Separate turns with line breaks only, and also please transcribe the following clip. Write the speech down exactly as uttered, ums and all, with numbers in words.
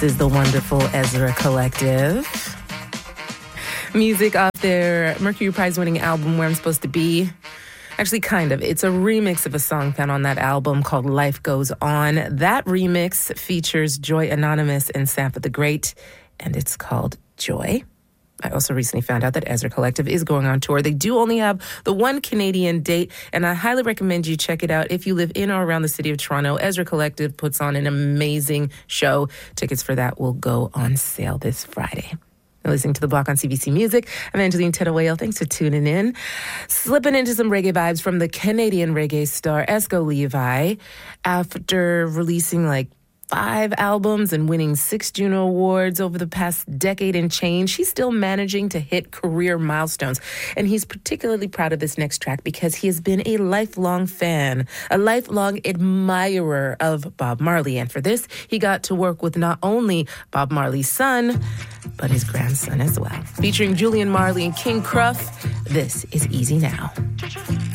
This is the wonderful Ezra Collective. Music off their Mercury Prize-winning album, Where I'm Supposed to Be. Actually, kind of. It's a remix of a song found on that album called Life Goes On. That remix features Joy Anonymous and Sampa the Great, and it's called Joy. I also recently found out that Ezra Collective is going on tour. They do only have the one Canadian date, and I highly recommend you check it out if you live in or around the city of Toronto. Ezra Collective puts on an amazing show. Tickets for that will go on sale this Friday. You're listening to The Block on C B C Music. I'm Angeline Tedawale. Thanks for tuning in. Slipping into some reggae vibes from the Canadian reggae star Esco Levi. After releasing like five albums and winning six Juno Awards over the past decade and change, he's still managing to hit career milestones. And he's particularly proud of this next track because he has been a lifelong fan, a lifelong admirer of Bob Marley. And for this, he got to work with not only Bob Marley's son, but his grandson as well. Featuring Julian Marley and King Cruff, this is Easy Now.